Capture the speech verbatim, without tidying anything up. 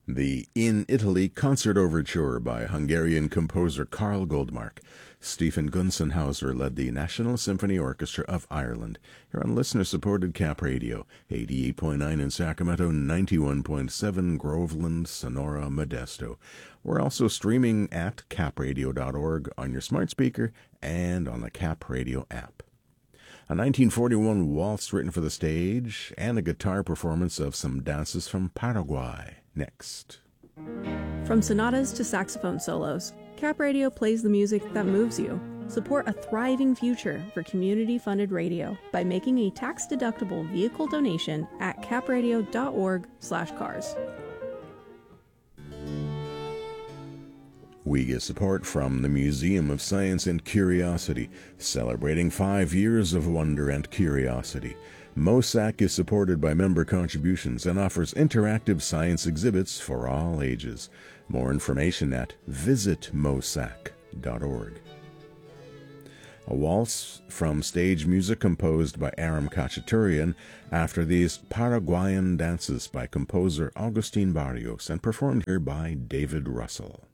The In Italy Concert Overture by Hungarian composer Karl Goldmark. Stephen Gunzenhauser led the National Symphony Orchestra of Ireland. Here on listener-supported Cap Radio, eighty-eight point nine in Sacramento, ninety-one point seven Groveland, Sonora, Modesto. We're also streaming at cap radio dot org on your smart speaker and on the Cap Radio app. A nineteen forty-one waltz written for the stage and a guitar performance of some dances from Paraguay. Next. From sonatas to saxophone solos, Cap Radio plays the music that moves you. Support a thriving future for community-funded radio by making a tax-deductible vehicle donation at cap radio dot org slash cars. We get support from the Museum of Science and Curiosity, celebrating five years of wonder and curiosity. MOSAC is supported by member contributions and offers interactive science exhibits for all ages. More information at visit mosac dot org. A waltz from stage music composed by Aram Khachaturian after these Paraguayan dances by composer Agustin Barrios and performed here by David Russell.